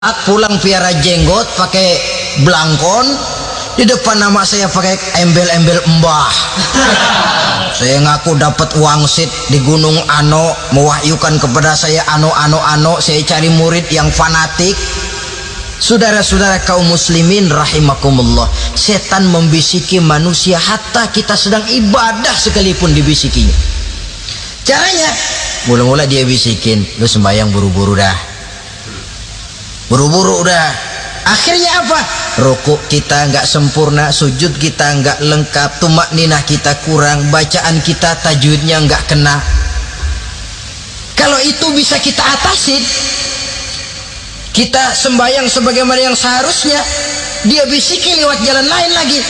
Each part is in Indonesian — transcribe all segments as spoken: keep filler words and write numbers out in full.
pulang piara jenggot pakai belangkon, di depan nama saya pakai embel-embel mbah. Saya ngaku dapat wangsit di Gunung Ano, mewahyukan kepada saya ano ano ano, saya cari murid yang fanatik. Saudara-saudara kaum muslimin rahimakumullah, setan membisiki manusia hatta kita sedang ibadah sekalipun dibisikinya. Caranya, mula-mula dia bisikin, lu sembahyang buru-buru dah, buru-buru udah. Akhirnya apa? Rukuk kita nggak sempurna, sujud kita nggak lengkap, tumak ninah kita kurang, bacaan kita tajwidnya nggak kena. Kalau itu bisa kita atasin, kita sembahyang sebagaimana yang seharusnya, dia bisiki lewat jalan lain lagi.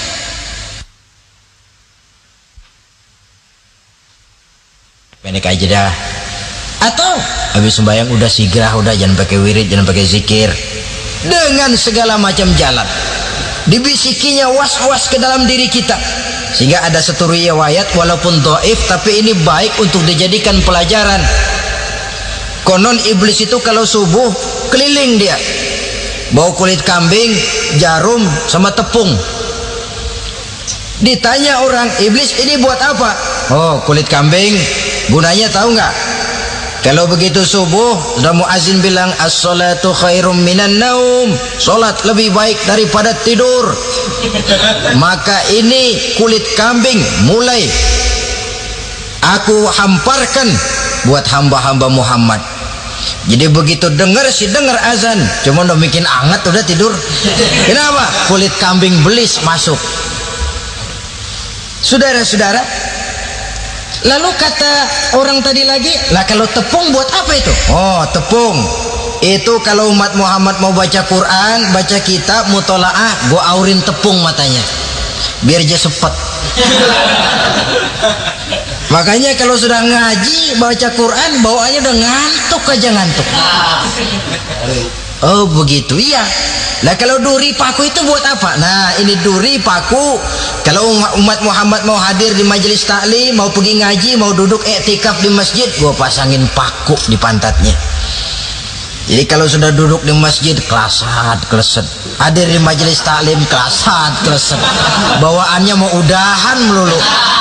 Pendek aja dah. Atau habis sembahyang udah sigrah, udah jangan pakai wirid, jangan pakai zikir, dengan segala macam jalan dibisikinya was-was ke dalam diri kita, sehingga ada satu riwayat walaupun dhaif tapi ini baik untuk dijadikan pelajaran. Konon iblis itu kalau subuh keliling dia bawa kulit kambing, jarum sama tepung. Ditanya orang, iblis ini buat apa? Oh, kulit kambing. Gunanya tahu nggak? Kalau begitu subuh sudah muazin bilang as-salatu khairum minan naum, salat lebih baik daripada tidur. Maka ini kulit kambing mulai aku hamparkan buat hamba-hamba Muhammad. Jadi begitu dengar si dengar azan, cuma udah bikin anget udah tidur. Kenapa? Kulit kambing belis masuk. Saudara-saudara, lalu kata orang tadi lagi, lah kalau tepung buat apa itu? Oh, tepung itu kalau umat Muhammad mau baca Quran, baca kitab, mutolaah, gua aurin tepung matanya biar dia sepet. Makanya kalau sudah ngaji baca Quran bawaannya udah ngantuk aja ngantuk. Oh begitu, iya. Nah kalau duri paku itu buat apa? Nah ini duri paku, kalau umat Muhammad mau hadir di majelis taklim, mau pergi ngaji, mau duduk iktikaf di masjid, gua pasangin paku di pantatnya. Jadi kalau sudah duduk di masjid kelasat kleset, hadir di majelis taklim kelasat kleset, bawaannya mau udahan melulu.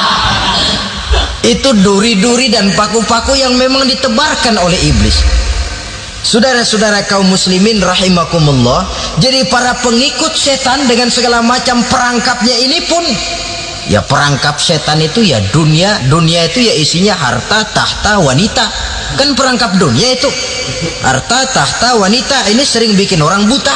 Itu duri-duri dan paku-paku yang memang ditebarkan oleh iblis. Saudara-saudara kaum muslimin rahimakumullah, jadi para pengikut setan dengan segala macam perangkapnya ini pun, ya perangkap setan itu ya dunia, dunia itu ya isinya harta, tahta, wanita. Kan perangkap dunia itu harta, tahta, wanita. Ini sering bikin orang buta.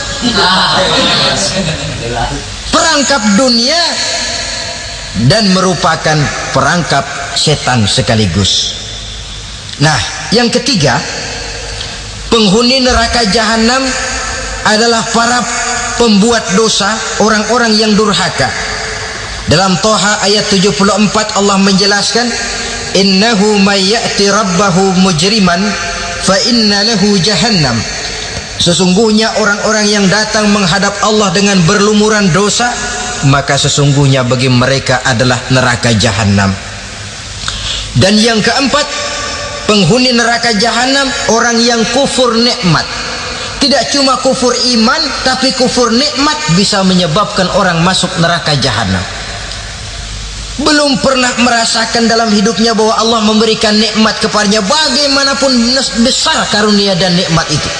Perangkap dunia dan merupakan perangkap setan sekaligus. Nah, yang ketiga, penghuni neraka jahanam adalah para pembuat dosa, orang-orang yang durhaka. Dalam Toha ayat tujuh puluh empat Allah menjelaskan, innahu may ya'ti rabbahu mujriman fa inna lahu jahannam. Sesungguhnya orang-orang yang datang menghadap Allah dengan berlumuran dosa, maka sesungguhnya bagi mereka adalah neraka jahanam. Dan yang keempat, penghuni neraka jahanam orang yang kufur nikmat. Tidak cuma kufur iman, tapi kufur nikmat bisa menyebabkan orang masuk neraka jahanam. Belum pernah merasakan dalam hidupnya bahwa Allah memberikan nikmat kepadanya, bagaimanapun besar karunia dan nikmat itu.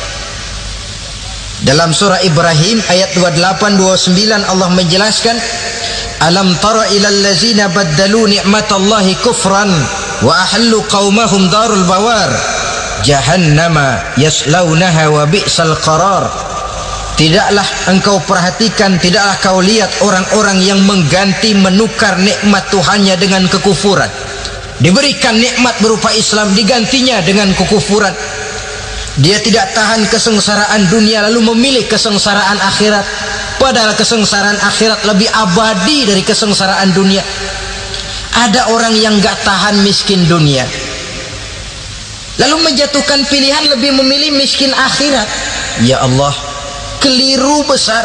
Dalam surah Ibrahim ayat dua puluh delapan dua puluh sembilan Allah menjelaskan, alam tara ilal ladzina baddalu ni'matallahi kufran wa ahallu qaumahum darul bawar jahannama yaslaunaha wa bi'sal qarar. Tidaklah engkau perhatikan, tidaklah kau lihat orang-orang yang mengganti menukar nikmat Tuhannya dengan kekufuran. Diberikan nikmat berupa Islam, digantinya dengan kekufuran. Dia tidak tahan kesengsaraan dunia lalu memilih kesengsaraan akhirat, padahal kesengsaraan akhirat lebih abadi dari kesengsaraan dunia. Ada orang yang gak tahan miskin dunia lalu menjatuhkan pilihan lebih memilih miskin akhirat. Ya Allah, keliru besar.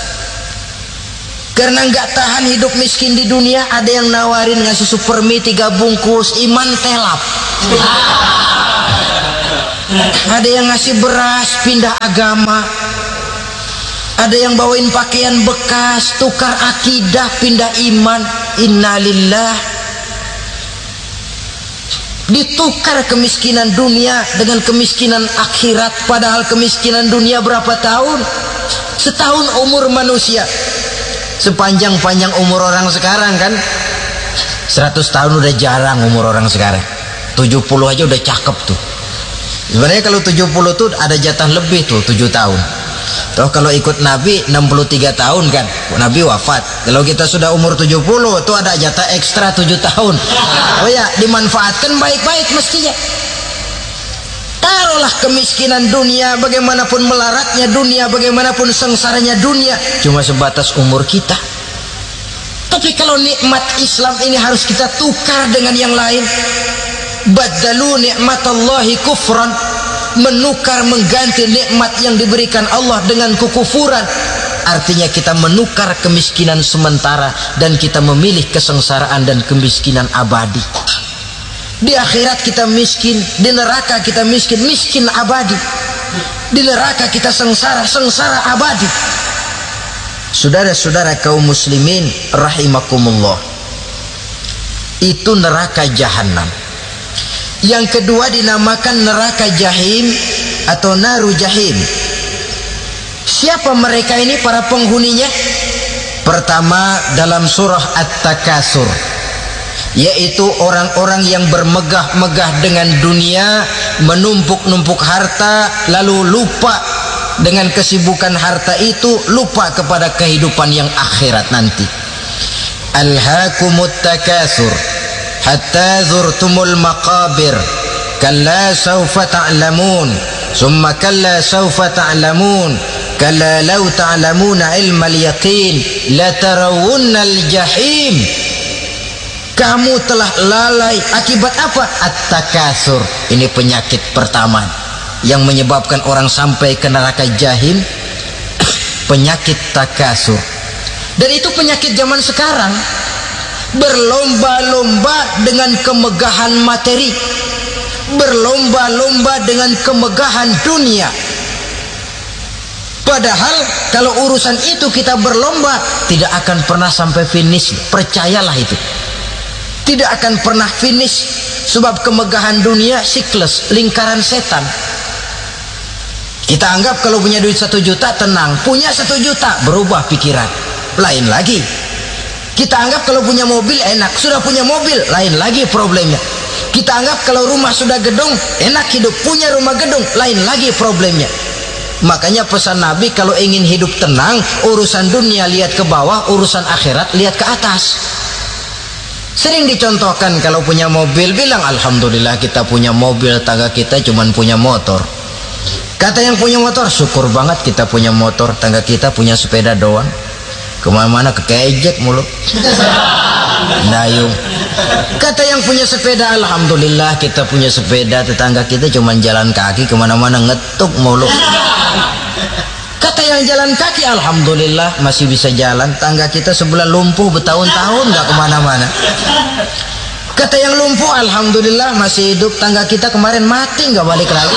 Karena gak tahan hidup miskin di dunia, ada yang nawarin ngasih super mie tiga bungkus, iman telap. Ada yang ngasih beras, pindah agama. Ada yang bawain pakaian bekas, tukar akidah, pindah iman. Innalillah. Ditukar kemiskinan dunia dengan kemiskinan akhirat. Padahal kemiskinan dunia berapa tahun? Setahun umur manusia. Sepanjang-panjang umur orang sekarang kan. Seratus tahun udah jarang umur orang sekarang. Tujuh puluh aja udah cakep tuh. Sebenarnya kalau tujuh puluh tuh ada jatah lebih tuh, tujuh tahun. Toh kalau ikut Nabi enam puluh tiga tahun kan, Nabi wafat. Kalau kita sudah umur tujuh puluh tuh ada jatah ekstra tujuh tahun. Oh ya, dimanfaatkan baik-baik mestinya. Taruhlah kemiskinan dunia, bagaimanapun melaratnya dunia, bagaimanapun sengsaranya dunia, cuma sebatas umur kita. Tapi kalau nikmat Islam ini harus kita tukar dengan yang lain. Badalu nikmatallahi kufran, menukar mengganti nikmat yang diberikan Allah dengan kekufuran. Artinya kita menukar kemiskinan sementara dan kita memilih kesengsaraan dan kemiskinan abadi. Di akhirat kita miskin, di neraka kita miskin, miskin abadi. Di neraka kita sengsara, sengsara abadi. Saudara-saudara kaum muslimin rahimakumullah, itu neraka jahanam. Yang kedua dinamakan neraka jahim atau naru jahim. Siapa mereka ini para penghuninya? Pertama dalam surah At-Takasur, yaitu orang-orang yang bermegah-megah dengan dunia, menumpuk-numpuk harta, lalu lupa dengan kesibukan harta itu, lupa kepada kehidupan yang akhirat nanti. Alhaakumut takasur hatta zurtumul maqabir kalla sawfa ta'lamun summa kalla sawfa ta'lamun kalla law ta'lamuna ilmal yaqin latarawunnal jahim. Kamu telah lalai akibat apa? At-takasur. Ini penyakit pertama yang menyebabkan orang sampai ke neraka jahim. Penyakit takasur. Dan itu penyakit zaman sekarang. Berlomba-lomba dengan kemegahan materi, berlomba-lomba dengan kemegahan dunia. Padahal kalau urusan itu kita berlomba, tidak akan pernah sampai finish. Percayalah itu, tidak akan pernah finish. Sebab kemegahan dunia siklus, lingkaran setan. Kita anggap kalau punya duit satu juta tenang, punya satu juta berubah pikiran, lain lagi. Kita anggap kalau punya mobil enak, sudah punya mobil lain lagi problemnya. Kita anggap kalau rumah sudah gedung enak hidup, punya rumah gedung lain lagi problemnya. Makanya pesan Nabi kalau ingin hidup tenang, urusan dunia lihat ke bawah, urusan akhirat lihat ke atas. Sering dicontohkan kalau punya mobil bilang alhamdulillah kita punya mobil, tangga kita cuman punya motor. Kata yang punya motor, syukur banget kita punya motor, tangga kita punya sepeda doang. Kemana-mana kekejek mulu, dayung. Kata yang punya sepeda, alhamdulillah kita punya sepeda, tetangga kita cuman jalan kaki kemana-mana ngetuk mulu. Kata yang jalan kaki, alhamdulillah masih bisa jalan, tangga kita sebelah lumpuh bertahun-tahun nggak kemana-mana. Kata yang lumpuh, alhamdulillah masih hidup, tangga kita kemarin mati nggak balik lagi.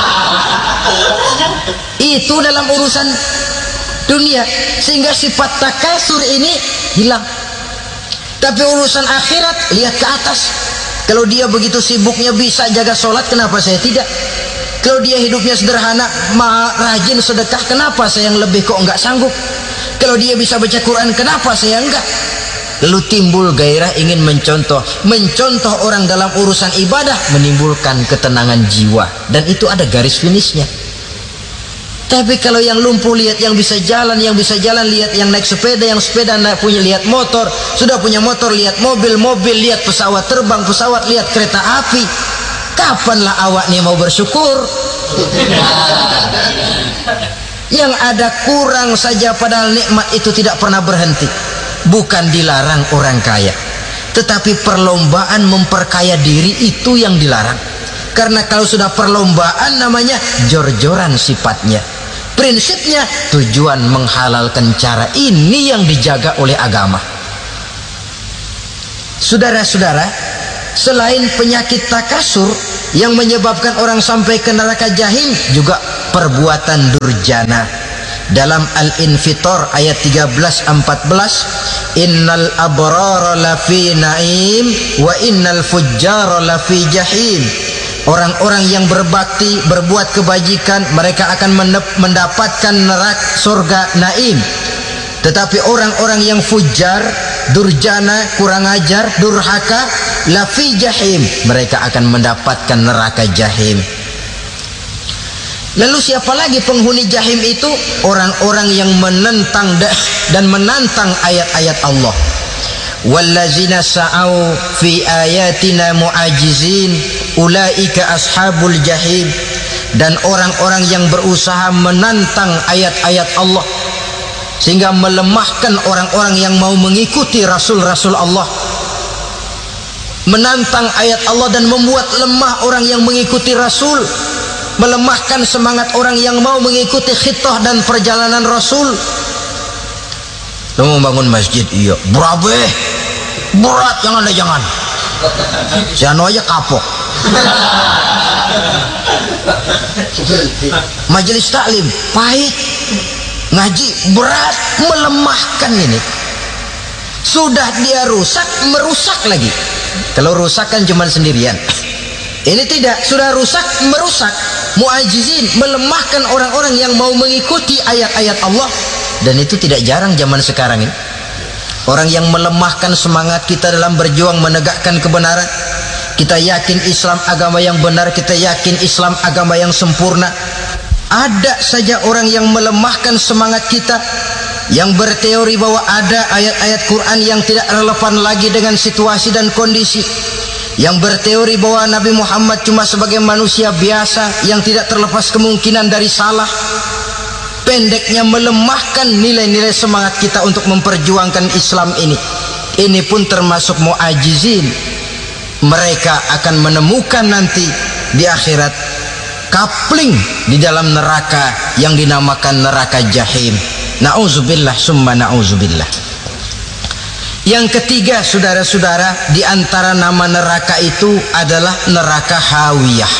Itu dalam urusan dunia, sehingga sifat takasur ini hilang. Tapi urusan akhirat lihat ke atas. Kalau dia begitu sibuknya bisa jaga sholat, kenapa saya tidak? Kalau dia hidupnya sederhana, rajin sedekah, kenapa saya yang lebih kok enggak sanggup? Kalau dia bisa baca Quran, kenapa saya enggak? Lalu timbul gairah ingin mencontoh. Mencontoh orang dalam urusan ibadah menimbulkan ketenangan jiwa, dan itu ada garis finishnya. Tapi kalau yang lumpuh lihat yang bisa jalan, yang bisa jalan lihat yang naik sepeda, yang sepeda naik punya lihat motor, sudah punya motor lihat mobil, mobil lihat pesawat terbang, pesawat lihat kereta api. Kapanlah awak nih mau bersyukur? Yang ada kurang saja, padahal nikmat itu tidak pernah berhenti. Bukan dilarang orang kaya, tetapi perlombaan memperkaya diri itu yang dilarang. Karena kalau sudah perlombaan namanya jor-joran sifatnya. Prinsipnya tujuan menghalalkan cara ini yang dijaga oleh agama. Saudara-saudara, selain penyakit takasur, yang menyebabkan orang sampai ke neraka jahim juga perbuatan durjana. Dalam Al-Infitor ayat tiga belas empat belas, innal abrara lafi naim wa innal fujjara lafi jahim. Orang-orang yang berbakti, berbuat kebajikan, mereka akan mendapatkan neraka surga naim. Tetapi orang-orang yang fujar, durjana, kurang ajar, durhaka, lafi jahim, mereka akan mendapatkan neraka jahim. Lalu siapa lagi penghuni jahim itu? Orang-orang yang menentang dan menantang ayat-ayat Allah. Wallazina sa'au fi ayatina mu'ajizin ulaika ashabul jahim. Dan orang-orang yang berusaha menantang ayat-ayat Allah sehingga melemahkan orang-orang yang mau mengikuti rasul-rasul Allah, menantang ayat Allah dan membuat lemah orang yang mengikuti rasul, melemahkan semangat orang yang mau mengikuti khitah dan perjalanan rasul. Lu mau bangun masjid, iya berabe berat, jangan ada jangan jano aja kapok. Majelis taklim pahit, ngaji berat, melemahkan. Ini sudah dia rusak, merusak lagi. Kalau rusak kan cuma sendirian, ini tidak, sudah rusak, merusak, mu'ajizin, melemahkan orang-orang yang mau mengikuti ayat-ayat Allah. Dan itu tidak jarang zaman sekarang ini, orang yang melemahkan semangat kita dalam berjuang menegakkan kebenaran. Kita yakin Islam agama yang benar, kita yakin Islam agama yang sempurna. Ada saja orang yang melemahkan semangat kita, yang berteori bahwa ada ayat-ayat Quran yang tidak relevan lagi dengan situasi dan kondisi, yang berteori bahwa Nabi Muhammad cuma sebagai manusia biasa yang tidak terlepas kemungkinan dari salah. Pendeknya melemahkan nilai-nilai semangat kita untuk memperjuangkan Islam ini. Ini pun termasuk mu'ajizin. Mereka akan menemukan nanti di akhirat kapling di dalam neraka yang dinamakan neraka jahim. Na'udzubillah summa na'udzubillah. Yang ketiga, saudara-saudara, di antara nama neraka itu adalah neraka hawiyah.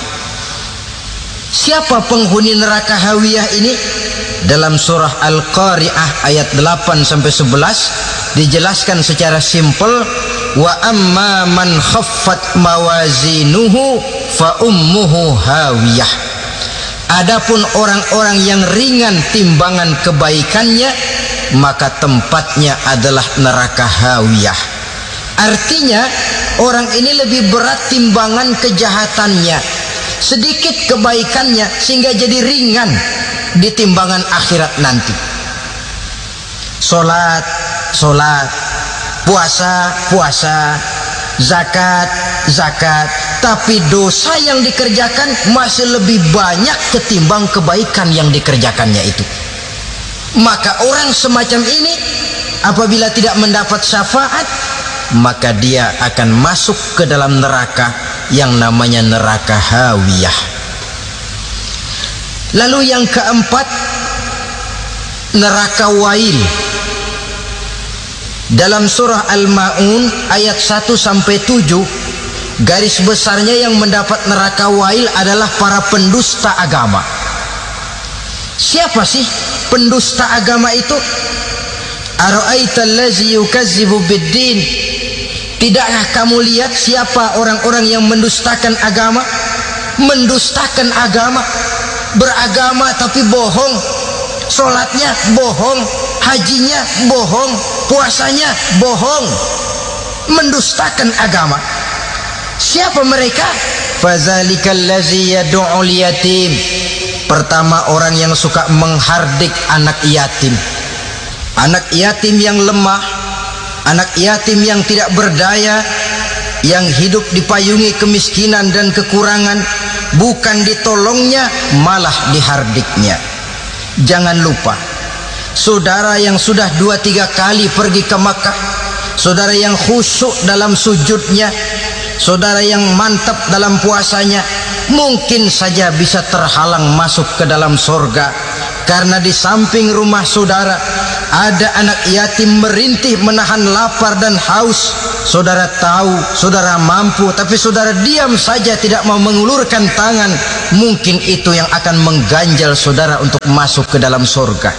Siapa penghuni neraka hawiyah ini? Dalam surah Al-Qari'ah ayat delapan sampai sebelas dijelaskan secara simpel, wa amma man khaffat mawazinuhu fa ummuhu hawiyah. Adapun orang-orang yang ringan timbangan kebaikannya, maka tempatnya adalah neraka hawiyah. Artinya orang ini lebih berat timbangan kejahatannya, sedikit kebaikannya, sehingga jadi ringan di timbangan akhirat nanti. Solat, solat, puasa, puasa, zakat, zakat, tapi dosa yang dikerjakan masih lebih banyak ketimbang kebaikan yang dikerjakannya itu. Maka orang semacam ini apabila tidak mendapat syafaat, maka dia akan masuk ke dalam neraka yang namanya neraka hawiyah. Lalu yang keempat, neraka wail. Dalam surah Al-Ma'un ayat satu sampai tujuh, garis besarnya yang mendapat neraka wail adalah para pendusta agama. Siapa sih pendusta agama itu? Ara'aital ladzi yukazzibu biddin. Tidakkah kamu lihat siapa orang-orang yang mendustakan agama? Mendustakan agama, beragama tapi bohong, sholatnya bohong, hajinya bohong, puasanya bohong, mendustakan agama. Siapa mereka? Fazalikal ladzi yad'ul yatim. Pertama, orang yang suka menghardik anak yatim. Anak yatim yang lemah, anak yatim yang tidak berdaya, yang hidup dipayungi kemiskinan dan kekurangan, bukan ditolongnya, malah dihardiknya. Jangan lupa, saudara yang sudah dua tiga kali pergi ke Makkah, saudara yang khusyuk dalam sujudnya, saudara yang mantap dalam puasanya, mungkin saja bisa terhalang masuk ke dalam surga, karena di samping rumah saudara ada anak yatim merintih menahan lapar dan haus, saudara tahu, saudara mampu, tapi saudara diam saja tidak mau mengulurkan tangan, mungkin itu yang akan mengganjal saudara untuk masuk ke dalam surga.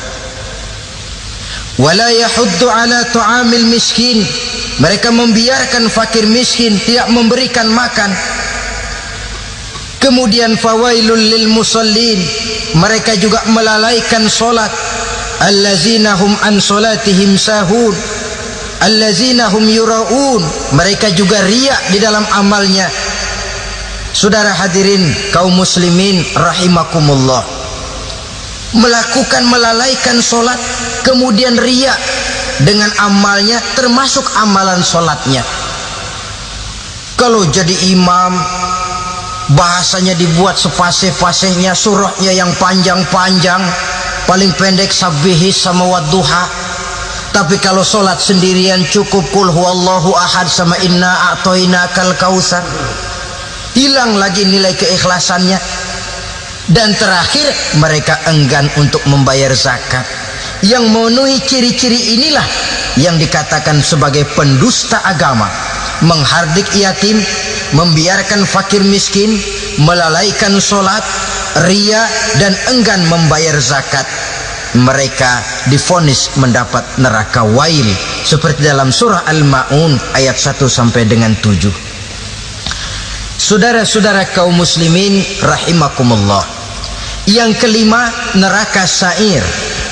Wala yahuddu ala tu'amil miskin, mereka membiarkan fakir miskin, tidak memberikan makan. Kemudian fawailul lil musallin, mereka juga melalaikan solat. Allazina hum an solatihim sahun, allazina hum yuraun, mereka juga riak di dalam amalnya. Saudara hadirin kaum muslimin rahimakumullah, melakukan melalaikan solat kemudian riak dengan amalnya, termasuk amalan solatnya. Kalau jadi imam, bahasanya dibuat sepasih-pasihnya, surahnya yang panjang-panjang, paling pendek sabihis sama wadduha. Tapi kalau solat sendirian cukup kul huwallahu ahad sama inna a'toinakal kautsar. Hilang lagi nilai keikhlasannya. Dan terakhir, mereka enggan untuk membayar zakat. Yang memenuhi ciri-ciri inilah yang dikatakan sebagai pendusta agama: menghardik yatim, membiarkan fakir miskin, melalaikan solat, ria, dan enggan membayar zakat. Mereka divonis mendapat neraka wail, seperti dalam surah Al-Ma'un ayat satu sampai dengan tujuh. Saudara-saudara kaum muslimin rahimakumullah, yang kelima, neraka sa'ir.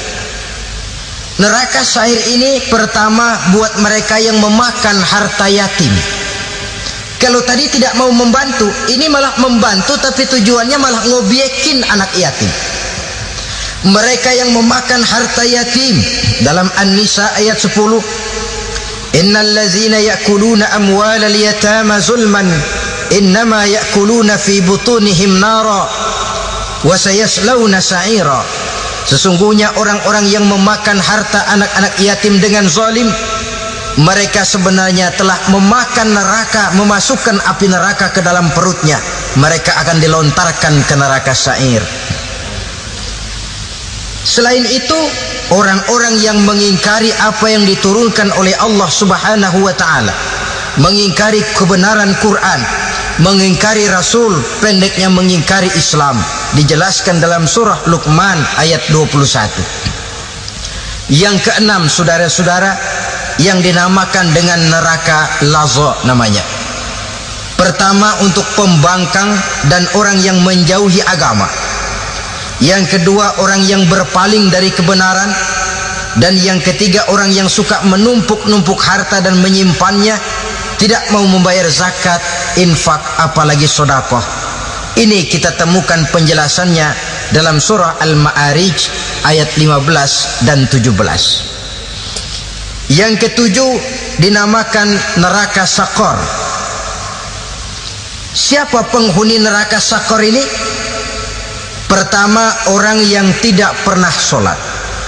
Neraka sa'ir ini pertama buat mereka yang memakan harta yatim. Kalau tadi tidak mau membantu, ini malah membantu tapi tujuannya malah ngobyekin anak yatim. Mereka yang memakan harta yatim, dalam An-Nisa ayat sepuluh, innal ladzina ya'kuluna amwalal yatama zulman innama ya'kuluna fi butunihim nara wa sayaslawna sa'ira. Sesungguhnya orang-orang yang memakan harta anak-anak yatim dengan zalim, mereka sebenarnya telah memakan neraka, memasukkan api neraka ke dalam perutnya. Mereka akan dilontarkan ke neraka sa'ir. Selain itu, orang-orang yang mengingkari apa yang diturunkan oleh Allah Subhanahu wa ta'ala, mengingkari kebenaran Quran, mengingkari Rasul, pendeknya mengingkari Islam, dijelaskan dalam surah Luqman ayat dua puluh satu. Yang keenam, saudara-saudara, yang dinamakan dengan neraka laza namanya. Pertama, untuk pembangkang dan orang yang menjauhi agama. Yang kedua, orang yang berpaling dari kebenaran. Dan yang ketiga, orang yang suka menumpuk-numpuk harta dan menyimpannya, tidak mau membayar zakat, infak, apalagi sedekah. Ini kita temukan penjelasannya dalam surah Al-Ma'arij ayat lima belas dan tujuh belas. Yang ketujuh dinamakan neraka Sakor. Siapa penghuni neraka Sakor ini? Pertama, orang yang tidak pernah sholat.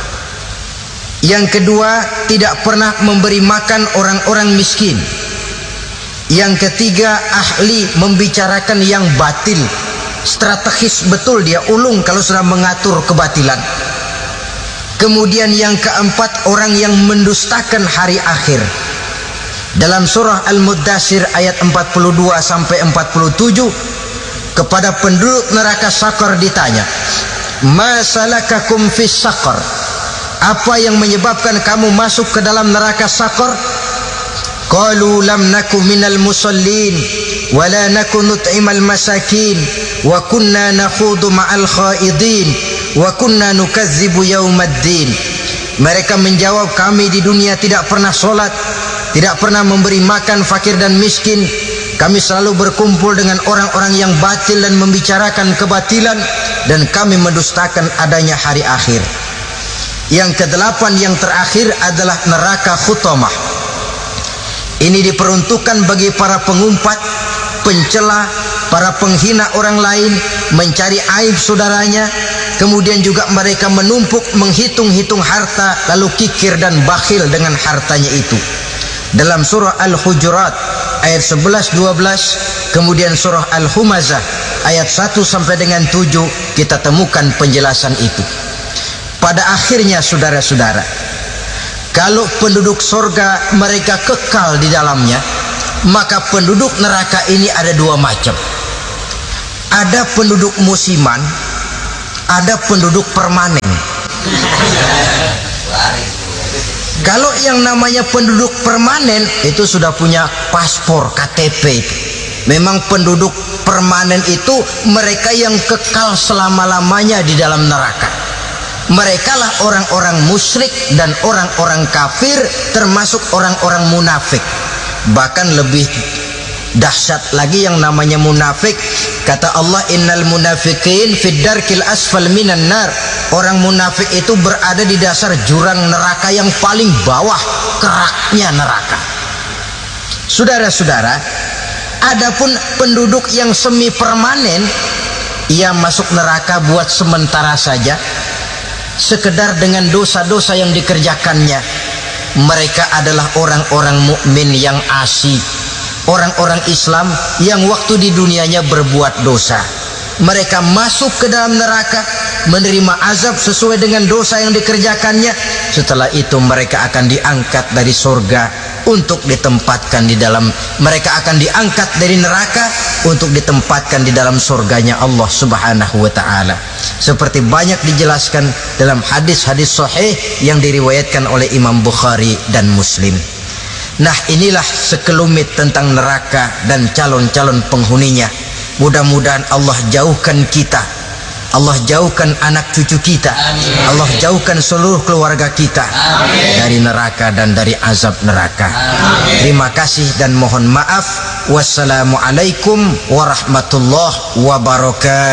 Yang kedua, tidak pernah memberi makan orang-orang miskin. Yang ketiga, ahli membicarakan yang batil, strategis betul dia, ulung kalau sudah mengatur kebatilan. Kemudian yang keempat, orang yang mendustakan hari akhir. Dalam surah Al-Muddatsir ayat empat puluh dua sampai empat puluh tujuh, kepada penduduk neraka Sakor ditanya, ma salakakum fis Sakor, apa yang menyebabkan kamu masuk ke dalam neraka Sakor? Qalu lam naku minal musallin wa la naku nut'imal masakin wa kunna nakhudu ma'al khaidin wa kunna nukazzibu yaumaddin. Mereka menjawab, kami di dunia tidak pernah sholat, tidak pernah memberi makan fakir dan miskin. Kami selalu berkumpul dengan orang-orang yang batil dan membicarakan kebatilan, dan kami mendustakan adanya hari akhir. Yang kedelapan, yang terakhir adalah neraka Khutamah. Ini diperuntukkan bagi para pengumpat, pencela, para penghina orang lain, mencari aib saudaranya, kemudian juga mereka menumpuk, menghitung-hitung harta, lalu kikir dan bakhil dengan hartanya itu. Dalam surah Al-Hujurat ayat sebelas dua belas, kemudian surah Al-Humazah ayat satu sampai dengan tujuh, kita temukan penjelasan itu. Pada akhirnya, saudara-saudara, Kalau penduduk surga mereka kekal di dalamnya, maka penduduk neraka ini ada dua macam. Ada penduduk musiman, ada penduduk permanen. Kalau yang namanya penduduk permanen itu sudah punya paspor K T P. Memang penduduk permanen itu mereka yang kekal selama-lamanya di dalam neraka. Mereka lah orang-orang musyrik dan orang-orang kafir, termasuk orang-orang munafik. Bahkan lebih dahsyat lagi yang namanya munafik. Kata Allah, innal munafiqin fid darkil asfal minan nar. Orang munafik itu berada di dasar jurang neraka yang paling bawah, keraknya neraka. Saudara-saudara, adapun penduduk yang semi permanen, ia masuk neraka buat sementara saja, sekedar dengan dosa-dosa yang dikerjakannya. Mereka adalah orang-orang mukmin yang asli, orang-orang Islam yang waktu di dunianya berbuat dosa. Mereka masuk ke dalam neraka, menerima azab sesuai dengan dosa yang dikerjakannya. Setelah itu mereka akan diangkat dari surga untuk ditempatkan di dalam, mereka akan diangkat dari neraka untuk ditempatkan di dalam surganya Allah Subhanahu wa taala. Seperti banyak dijelaskan dalam hadis-hadis sahih yang diriwayatkan oleh Imam Bukhari dan Muslim. Nah, inilah sekelumit tentang neraka dan calon-calon penghuninya. Mudah-mudahan Allah jauhkan kita, Allah jauhkan anak cucu kita, amin. Allah jauhkan seluruh keluarga kita, amin. Dari neraka dan dari azab neraka, amin. Terima kasih dan mohon maaf. Wassalamualaikum warahmatullahi wabarakatuh.